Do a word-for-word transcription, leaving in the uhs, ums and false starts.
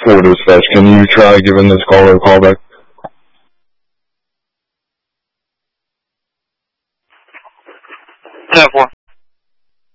for dispatch. Can you try giving this caller a call back? ten four.